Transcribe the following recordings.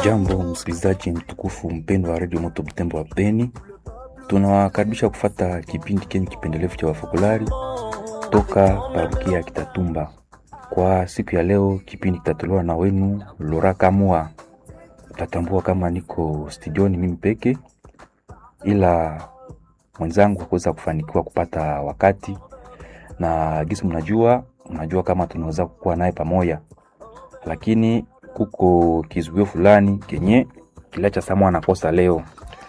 Jambo msikilizaji mtukufu mpendo wa Radio Moto Butembo wa Beni, tunawakaribisha kufata kipindi kenye kipendelevu cha wafokolari toka parokia ya Kitatumba. Kwa siku ya leo kipindi kitatolewa na wenu Lora Kamua. Utatambua kama niko studioni mimi peke, ila mwenzangu hakuweza kufanikiwa kupata wakati, na gisi mnajua kama tunaweza kuwa naye pamoja, lakini kuko kizuio fulani kenye kilacha Samuel anakosa leo.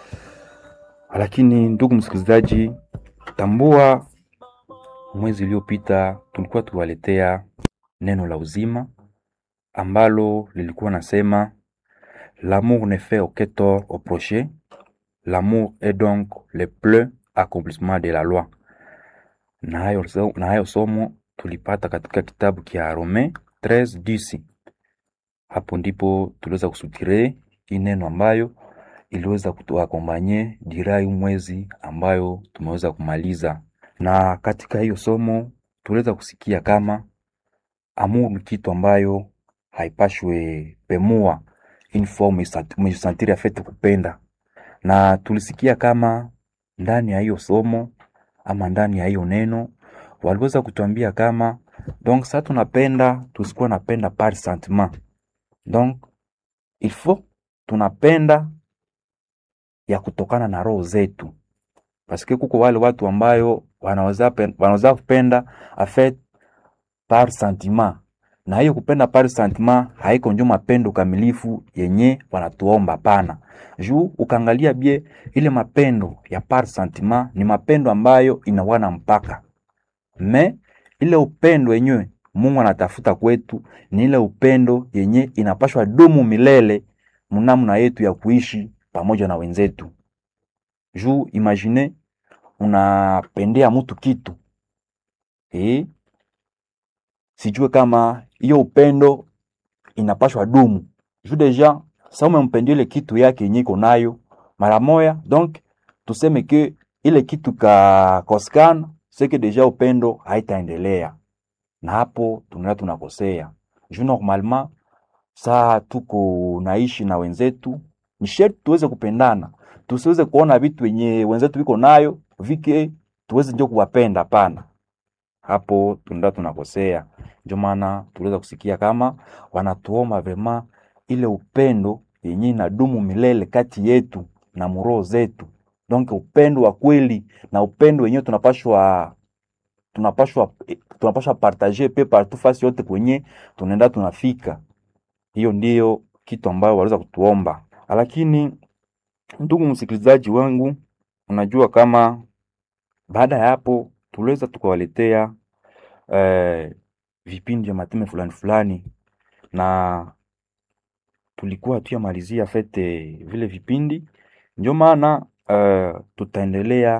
Lakini ndugu msikilizaji, tambua mwezi uliopita tulikuwa tuwaletea neno la uzima ambalo lilikuwa nasema l'amour ne fait aucun tort au prochain, l'amour est donc le plein accomplissement de la loi. Na hayo somo tulipata katika kitabu kia Rome 13:10. Hapo ndipo tuliweza kusutire neno ambayo iliweza kutuakombanye dirai mwezi ambayo tumeweza kumaliza. Na katika hiyo somo tuliweza kusikia kama amour ni kitu ambayo haipashwe pemua informe santiri afete kupenda. Na tulisikia kama ndani ya hiyo somo ama ndani ya hiyo neno waliweza kutuambia kama donc sasa tunapenda tusikuwa napenda par sentiment. Donc il faut tunapenda ya kutokana na roho zetu, paske kuko wale watu ambayo wanaweza kupenda afet par sentiment, na hiyo kupenda par sentiment haiko ndio mapendo kamilifu yenye wanatuomba pana. Juu ukangalia bie ile mapendo ya par sentiment ni mapendo ambayo inawana mpaka, me ile upendo yenyewe Mungu anatafuta kwetu ni ile upendo yenye inapashwa dumu milele mnamna yetu ya kuishi pamoja na wenzetu. Juu imagine unapendea mtu kitu, sijue kama hiyo upendo inapashwa dumu. Juu deja sasa umempendea ile kitu yake yenye iko nayo mara moja, donc tuseme ke ile kitu ka koskana seke deja upendo haitaendelea. Na hapo tunakosea. Juu normalement saa tuko naishi na wenzetu ni sharti tuweze kupendana. Tusiweze kuona vitu wenye wenzetu wiko nayo vike tuweze ndio kuwapenda pana. Hapo tunakosea. Ndio maana tuliweza kusikia kama wanatuomba vema ile upendo yenye inadumu milele kati yetu na mroho zetu. Donc upendo wa kweli na upendo wenyewe tunapashwa partager pe partout fasi yote kwenye tunaenda tunafika. Hiyo ndiyo kitu ambayo waliweza kutuomba. Lakini ndugu msikilizaji wangu, unajua kama baada ya hapo tuliweza tukawaletea vipindi vya mateme fulani na tulikuwa tuyamalizia fete vile vipindi. Ndio maana tutaendelea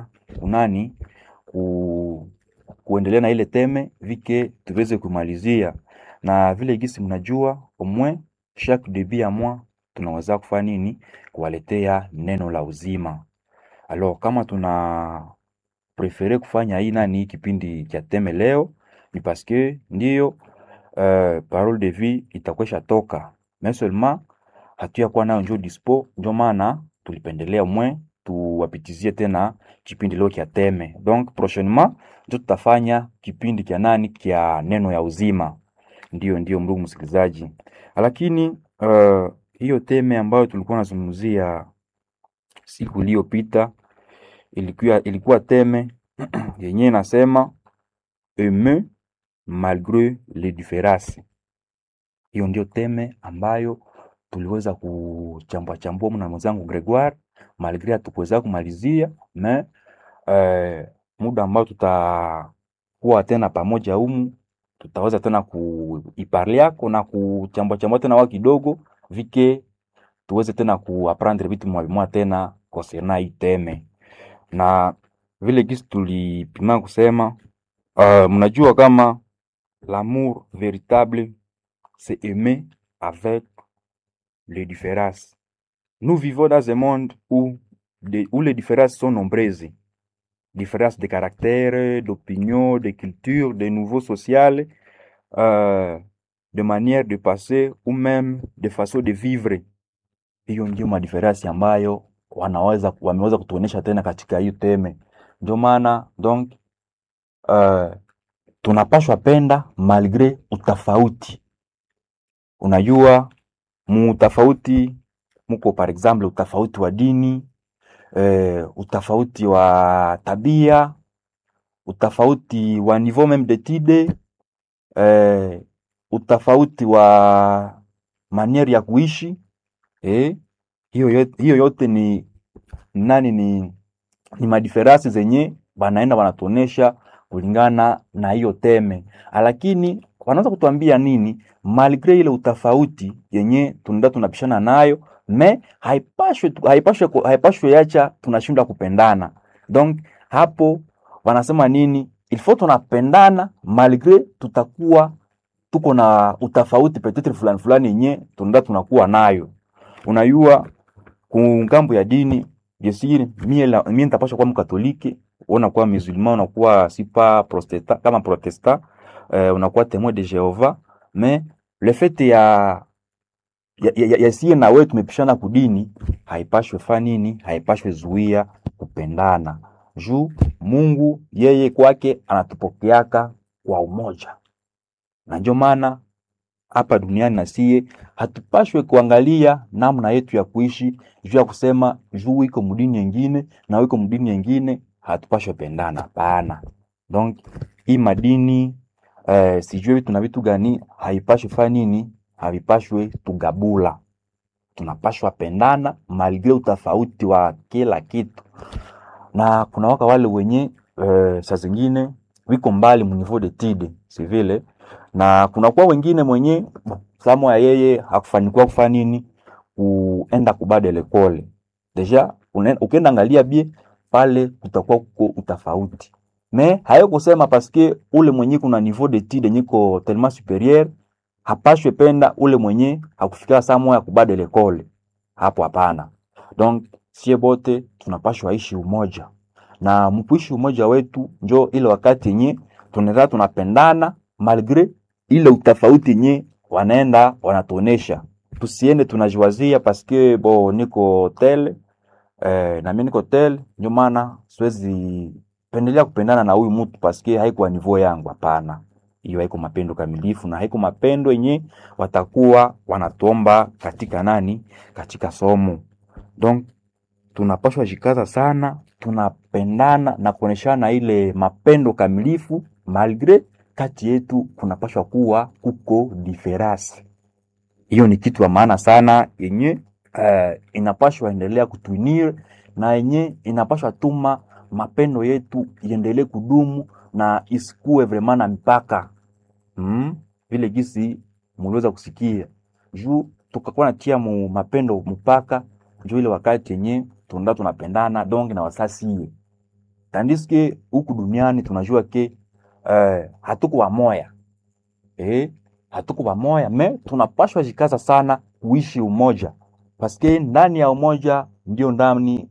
kuendelea na ile teme vike tuweze kumalizia. Na vile gisi mnajua omwe chaque début ya mois tunaweza kufanya nini? Kuwaletea neno la uzima. Alors kama tuna prefere kufanya hii kipindi cha teme leo ni parce que ndio parole de vie itakwesha toka, mais seulement hatuya kwa nayo njo dispo. Ndio maana tulipendelea mwe tuwapitizie tena kipindi leo kia teme. Donc prochainement ndio tutafanya kipindi kia neno ya uzima. Ndio ndugu msikilizaji. Lakini hiyo teme ambayo tulikuwa nazungumzia siku iliyopita ilikuwa teme yenye nasema aimer malgré les différences. Hiyo ndio teme ambayo tuliweza kuchambua na mwenzangu Gregoire, malgré hatukuweza kumalizia, mais muda ambao tutakuwa tena pamoja humu tutaweza tena kuiparler yako na kuchambua tena wa kidogo vike tuweze tena kuapprendre vitu mwa tena concernant hii teme. Na vile gisi tulipima kusema mnajua kama l'amour véritable c'est aimer avec les différences. Nous vivons dans un monde où les différences sont nombreuses. Différences de caractère, d'opinion, de culture, de niveau social, de manière de passer ou même de façon de vivre. Hiyo ndio madiferensi ambayo wameweza kutuonesha tena katika hiyo teme. Ndio maana donc tunapashwa penda malgre utafauti. Unajua mutafauti muko par exemple utafauti wa dini, utafauti wa tabia, utafauti wa niveau même d'étude, utafauti wa manière ya kuishi. Hiyo yote ni madiferensi zenye banaenda wanatuonesha kulingana na hiyo teme. Lakini wanaweza kutuambia nini malgré ile utafauti yenye tunapishana nayo, me haipashwe yacha tunashindwa kupendana. Donc hapo wanasema nini, il faut tunapendana malgré tutakuwa tuko na utafauti peut-être fulani yenye tunakuwa nayo. Unajua kungambo ya dini jesiri mie nitapasha kuwa mkatoliki, unakuwa musulman, unakuwa sipa protestant, kama protestant unakuwa témoin de Jéhovah, mais le fait ya sie na wewe tumepishana kudini haipashwe fanini, haipashwe zuia kupendana. Juu Mungu yeye kwake anatupokeaka kwa umoja. Na ndio maana hapa duniani na sie hatupashwe kuangalia namna yetu ya kuishi juu ya kusema juu iko mdini nyingine na iko mdini nyingine hatupashwe pendana, hapana. Donc hii madini sijui tuna vitu gani haipashwe fanini, havipashwe tugabula. Tunapashwa pendana malgré utafauti wa kila kitu. Na kuna wale wenye saa zingine wiko mbali mu niveau d'étude civile, na kuna kwa wengine mwenye samo ya yeye hakufanikiwa kufanya nini kuenda kubada l'école. Deja ukienda angalia bie pale kutakuwa kuko utafauti. Mais hayo kusema parce que ule mwenye kuna niveau d'étude nyiko tellement supérieur hapashwe penda ule mwenye hakufikia samo ya kubada l'école. Hapo hapana. Donc sie bote tunapashwa ishi umoja. Na mkuishi umoja wetu njo ile wakati yenye tunaweza tunapendana malgré ile utafauti yenye wanaenda wanatuonesha. Tusiende tunajiwazia paske niko tel na mimi niko tel, ndio maana siwezi pendelea kupendana na huyu mtu paske haiko niveau yangu, hapana. Hiyo haiko mapendo kamilifu na haiko mapendo yenye watakuwa wanatuomba katika somo. Donc tunapaswa jikaza sana, tunapendana na kuoneshana ile mapendo kamilifu malgré kati yetu kunapaswa kuwa kuko difference. Hiyo ni kitu ya maana sana yenye inapaswa endelea kutunir na yenye inapaswa tuma mapendo yetu iendelee kudumu na isikue vraiment na mpaka. Vile gisi muliweza kusikia. Juu tukakuwa natia mapendo mpaka juu ile wakati yenye tunapendana donc na wasasi. Tandis que huku duniani tunajua ke hatuko wamoya. Hatuko wamoya, me tunapashwa jikaza sana kuishi umoja. Paske ndani ya umoja ndio ndani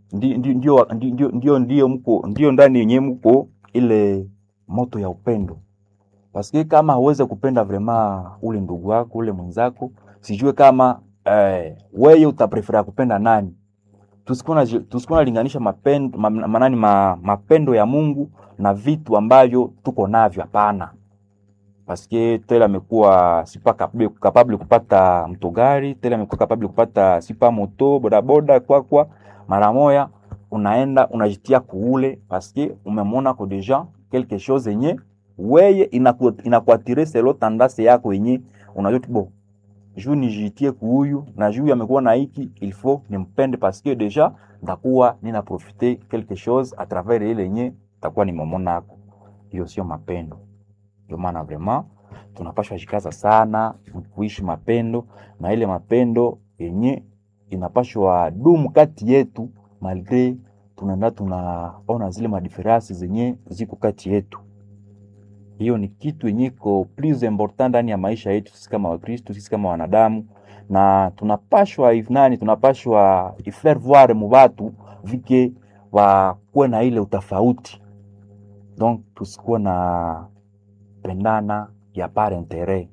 ndio ndani yenye mko ile moto ya upendo. Paske kama hauweze kupenda vraiment ule ndugu wako, ule mwenzako, sijue kama wewe utaprefera kupenda nani. Tusikuna linganisha mapendo ya Mungu na vitu ambavyo tuko navyo, hapana. Paske tele amekuwa sipa capable kupata mtogari, tele amekuwa capable kupata sipa moto, bodaboda kwa mara moya unaenda unajitia kuule paske umemona ko deja quelque chose yenye weye inakuatire selo tendance yako yenye unajua juu nijitie kuhuyu na juu amekuwa na hiki, il faut nimpende parce que déjà ndakuwa nina profiter quelque chose à travers ile yenye takuwa ni momona yako. Hiyo sio mapendo. Ndio maana vraiment tunapaswa jikaza sana kuishi mapendo, na ile mapendo yenye inapaswa dumu kati yetu malgré tunaona zile madiferensi zenye ziko kati yetu. Hiyo ni kitu yenye ko plus important ndani ya maisha yetu sisi kama Wakristo, sisi kama wanadamu, na tunapashwa faire voir mu watu vike wakuwe na ile utafauti. Donc tusikuwe na pendana ya par intérêt.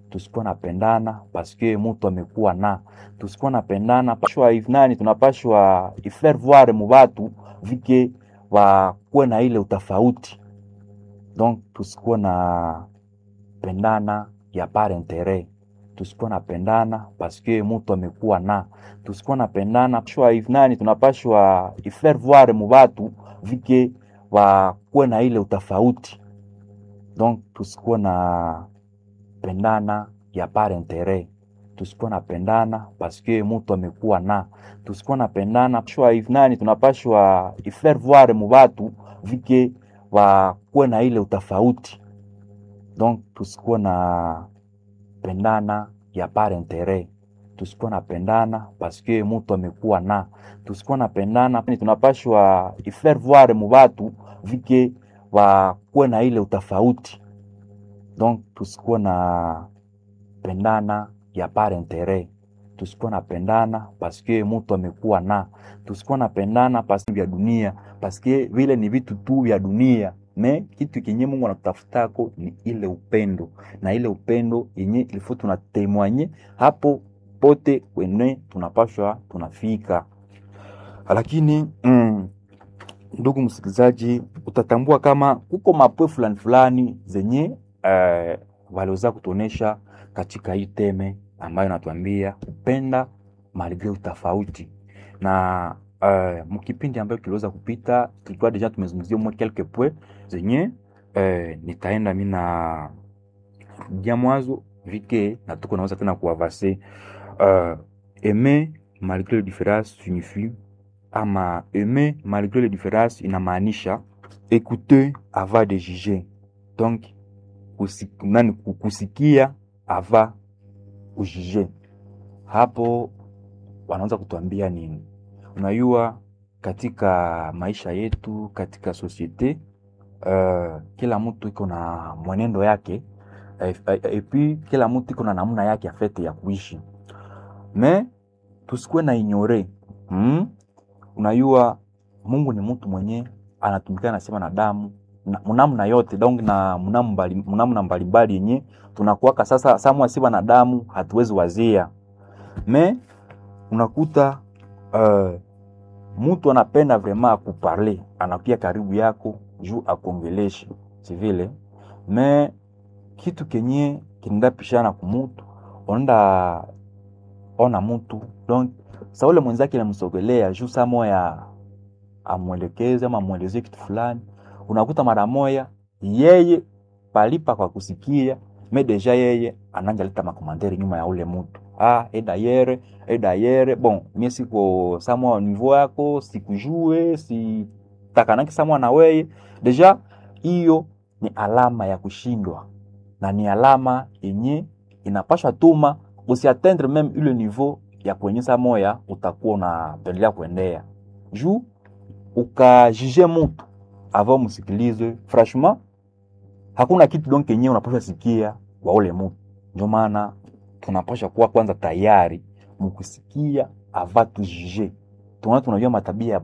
tusikuwa napendana paske mtu amekuwa na tusikuwa napendana pashwa nani tunapashwa ifaire voir mu batu vike wakuwe na ile utafauti. Donc tusikuwa na pendana ya par interet, tusikuwa napendana paske mtu amekuwa na tusikuwa napendana pashwa nani tunapashwa ifaire voir mu batu vike wakuwe na ile utafauti. Donc tusikuwa na pendana ya par interet, tusikuwa napendana paske mtu amekuwa na tusikuwa napendana pashwa nani tunapashwa ifaire voir mu batu vike wakuwe na ile utafauti. Donc tusikuwa na pendana ya par interet, tusikuwa napendana paske mtu amekuwa na tusikuwa napendana tunapashwa ifaire voir mu batu vike wakuwe na ile utafauti. Donc tusikuwa na pendana ya par interet, tusikuwa napendana paske mtu amekuwa na tusikuwa napendana paske vya dunia, paske vile ni vitu tu vya dunia. Me kitu kenye Mungu anatutafutako ni ile upendo, na ile upendo yenye ilifo tunatemwanye hapo pote kwene tunapashwa tunafika. Lakini ndugu msikilizaji, utatambua kama kuko mapwe fulani fulani zenye waliweza kutuonesha katika hii teme ambayo natuambia kupenda malgré utafauti. Na mkipindi ambayo kiliweza kupita tulikuwa deja tumezungumzia mwa quelques points zenye nitaenda mimi na rudia mwanzo vike na tuko naweza tena kuavancer. Aimer malgré les différences signifie ama aimer malgré les différences inamaanisha écouter avant de juger. Donc kusikia avant ujije. Hapo wanaanza kutuambia nini? Unajua katika maisha yetu, katika societe, kila mtu iko na mwenendo yake, epi kila mtu iko na namna yake afete ya kuishi. Me tusikuwe na ignore. Unajua Mungu ni mtu mwenye anatumikana na sema na damu namna yote, donc na mnamna mbalimbali yenye tunakuwaka sasa samwa siba na damu hatuwezi wazia. Me unakuta mtu anapenda vraiment kuparler, anakuja karibu yako juu akongeleshe si vile. Me kitu kenye kinenda pishana kumutu onda ona mtu, donc sa ule mwenzake anamsogelea juu saa moya amwelekeze ama amwelezee kitu fulani, unakuta mara moya yeye palipa kwa kusikia me deja yeye ananja leta makomandere nyuma ya ule mtu. Edayere bon mie siko samwa niveau yako, sikujue, si takanaki samwa na weye. Deja hiyo ni alama ya kushindwa, na ni alama yenye inapasha tuma usiatendre même ile niveau ya kwenyesa moya utakuwa unapendelea kuendea. Juu ukajije mtu avant musikilize, franchement hakuna kitu donc yenyewe unapaswa sikia wa ule mtu. Ndio maana tunapaswa kuwa kwanza tayari mkusikia avant tujije. Tunajua matabia